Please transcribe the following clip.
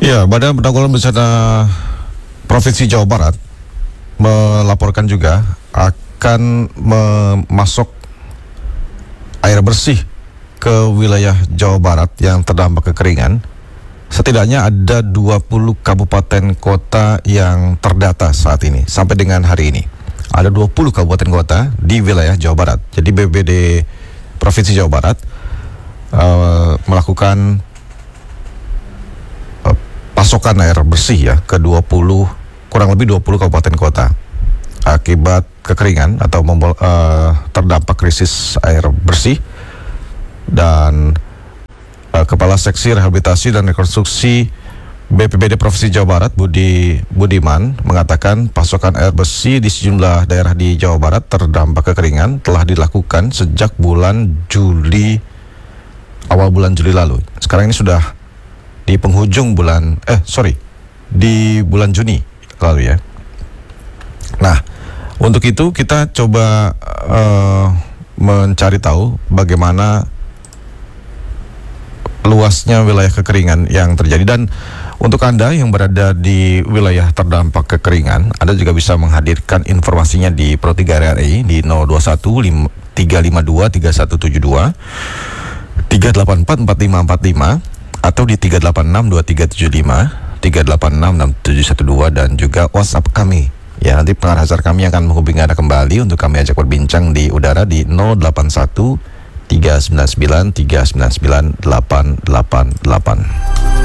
Ya, Badan Penanggulangan Bencana Provinsi Jawa Barat melaporkan juga akan memasok air bersih ke wilayah Jawa Barat yang terdampak kekeringan. Setidaknya ada 20 kabupaten kota yang terdata saat ini, sampai dengan hari ini. Ada 20 kabupaten kota di wilayah Jawa Barat. Jadi BPBD Provinsi Jawa Barat melakukan pasokan air bersih ya ke kurang lebih 20 kabupaten kota akibat kekeringan atau terdampak krisis air bersih. Dan Kepala Seksi Rehabilitasi dan Rekonstruksi BPBD Provinsi Jawa Barat Budiman mengatakan pasokan air bersih di sejumlah daerah di Jawa Barat terdampak kekeringan telah dilakukan sejak awal bulan Juli lalu. Sekarang ini sudah di penghujung di bulan Juni lalu ya. Nah, untuk itu kita coba mencari tahu bagaimana luasnya wilayah kekeringan yang terjadi. Dan untuk Anda yang berada di wilayah terdampak kekeringan, Anda juga bisa menghadirkan informasinya di Pro 3 RRI di 021 352 3172 384 4545 atau di 386 2375 386 6712 dan juga WhatsApp kami. Ya, nanti pengarah hazard kami akan menghubungi Anda kembali untuk kami ajak berbincang di udara di 081 399 399 888.